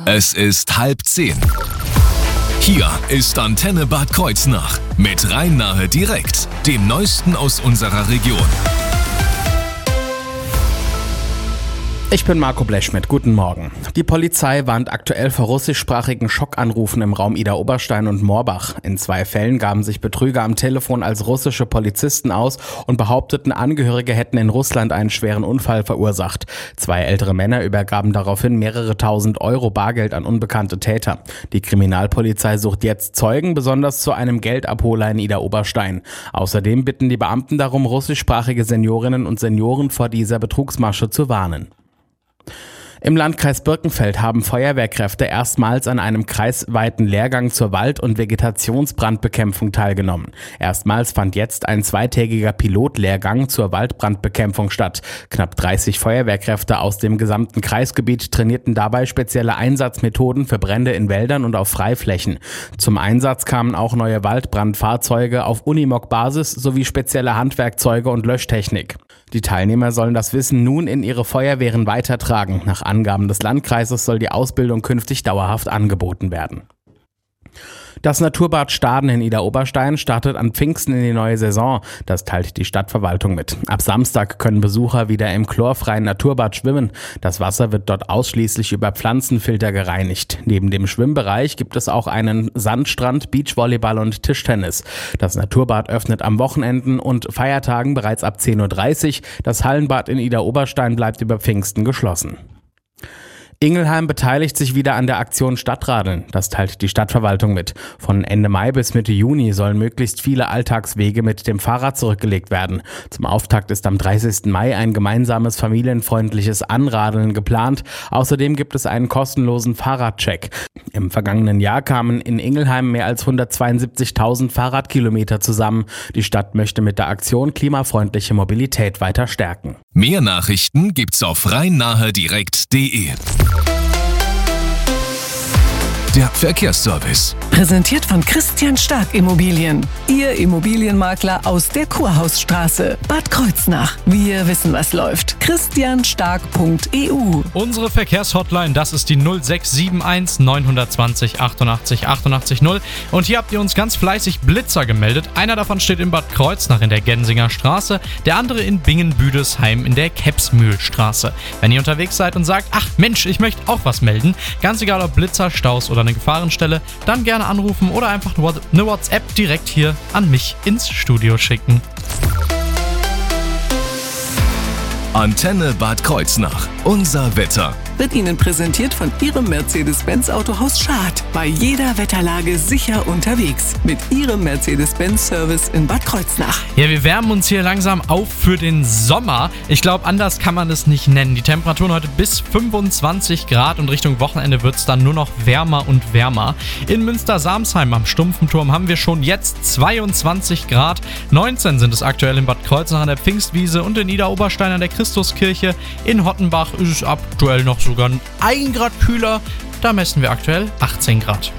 Es ist 9:30. Hier ist Antenne Bad Kreuznach mit Rhein-Nahe direkt, dem Neuesten aus unserer Region. Ich bin Marco Blechschmidt, guten Morgen. Die Polizei warnt aktuell vor russischsprachigen Schockanrufen im Raum Idar-Oberstein und Moorbach. In 2 Fällen gaben sich Betrüger am Telefon als russische Polizisten aus und behaupteten, Angehörige hätten in Russland einen schweren Unfall verursacht. 2 ältere Männer übergaben daraufhin mehrere tausend Euro Bargeld an unbekannte Täter. Die Kriminalpolizei sucht jetzt Zeugen, besonders zu einem Geldabholer in Idar-Oberstein. Außerdem bitten die Beamten darum, russischsprachige Seniorinnen und Senioren vor dieser Betrugsmasche zu warnen. Im Landkreis Birkenfeld haben Feuerwehrkräfte erstmals an einem kreisweiten Lehrgang zur Wald- und Vegetationsbrandbekämpfung teilgenommen. Erstmals fand jetzt ein 2-tägiger Pilotlehrgang zur Waldbrandbekämpfung statt. Knapp 30 Feuerwehrkräfte aus dem gesamten Kreisgebiet trainierten dabei spezielle Einsatzmethoden für Brände in Wäldern und auf Freiflächen. Zum Einsatz kamen auch neue Waldbrandfahrzeuge auf Unimog-Basis sowie spezielle Handwerkzeuge und Löschtechnik. Die Teilnehmer sollen das Wissen nun in ihre Feuerwehren weitertragen. Nach Angaben des Landkreises soll die Ausbildung künftig dauerhaft angeboten werden. Das Naturbad Staden in Idar-Oberstein startet an Pfingsten in die neue Saison. Das teilt die Stadtverwaltung mit. Ab Samstag können Besucher wieder im chlorfreien Naturbad schwimmen. Das Wasser wird dort ausschließlich über Pflanzenfilter gereinigt. Neben dem Schwimmbereich gibt es auch einen Sandstrand, Beachvolleyball und Tischtennis. Das Naturbad öffnet am Wochenenden und Feiertagen bereits ab 10:30 Uhr. Das Hallenbad in Idar-Oberstein bleibt über Pfingsten geschlossen. Ingelheim beteiligt sich wieder an der Aktion Stadtradeln. Das teilt die Stadtverwaltung mit. Von Ende Mai bis Mitte Juni sollen möglichst viele Alltagswege mit dem Fahrrad zurückgelegt werden. Zum Auftakt ist am 30. Mai ein gemeinsames familienfreundliches Anradeln geplant. Außerdem gibt es einen kostenlosen Fahrradcheck. Im vergangenen Jahr kamen in Ingelheim mehr als 172.000 Fahrradkilometer zusammen. Die Stadt möchte mit der Aktion klimafreundliche Mobilität weiter stärken. Mehr Nachrichten gibt's auf rheinnahedirekt.de. Der Verkehrsservice. Präsentiert von Christian Stark Immobilien. Ihr Immobilienmakler aus der Kurhausstraße, Bad Kreuznach. Wir wissen, was läuft. christianstark.eu. Unsere Verkehrshotline, das ist die 0671 920 88 88 0. Und hier habt ihr uns ganz fleißig Blitzer gemeldet. Einer davon steht in Bad Kreuznach in der Gensinger Straße, der andere in Bingen-Büdesheim in der Kepsmühlstraße. Wenn ihr unterwegs seid und sagt, ach Mensch, ich möchte auch was melden, ganz egal ob Blitzer, Staus oder eine Gefahrenstelle, dann gerne anrufen oder einfach eine WhatsApp direkt hier an mich ins Studio schicken. Antenne Bad Kreuznach. Unser Wetter. Wird Ihnen präsentiert von Ihrem Mercedes-Benz Autohaus Schad. Bei jeder Wetterlage sicher unterwegs. Mit Ihrem Mercedes-Benz-Service in Bad Kreuznach. Ja, wir wärmen uns hier langsam auf für den Sommer. Ich glaube, anders kann man es nicht nennen. Die Temperaturen heute bis 25 Grad und Richtung Wochenende wird es dann nur noch wärmer und wärmer. In Münster-Samsheim am Stumpfenturm haben wir schon jetzt 22 Grad. 19 sind es aktuell in Bad Kreuznach an der Pfingstwiese und in Idar-Oberstein an der Christuskirche. In Hottenbach ist es aktuell noch sogar 1 Grad kühler. Da messen wir aktuell 18 Grad.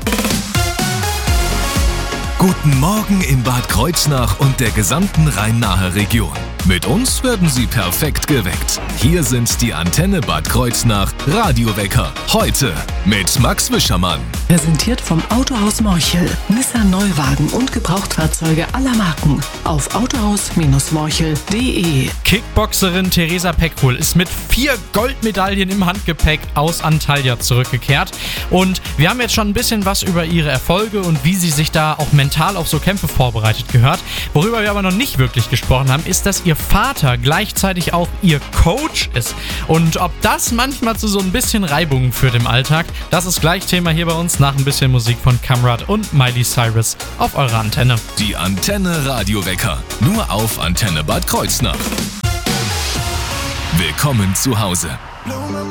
Guten Morgen in Bad Kreuznach und der gesamten Rhein-Nahe Region. Mit uns werden Sie perfekt geweckt. Hier sind die Antenne Bad Kreuznach Radiowecker. Heute mit Max Wischermann. Präsentiert vom Autohaus Morchel. Nissan Neuwagen und Gebrauchtfahrzeuge aller Marken. Auf autohaus-morchel.de. Kickboxerin Theresa Peckhol ist mit 4 Goldmedaillen im Handgepäck aus Antalya zurückgekehrt. Und wir haben jetzt schon ein bisschen was über ihre Erfolge und wie sie sich da auch mental auf so Kämpfe vorbereitet gehört. Worüber wir aber noch nicht wirklich gesprochen haben, ist, dass ihr Vater gleichzeitig auch ihr Coach ist. Und ob das manchmal zu so ein bisschen Reibungen führt im Alltag, das ist gleich Thema hier bei uns nach ein bisschen Musik von Kamrat und Miley Cyrus auf eurer Antenne. Die Antenne Radiowecker. Nur auf Antenne Bad Kreuznach. Willkommen zu Hause.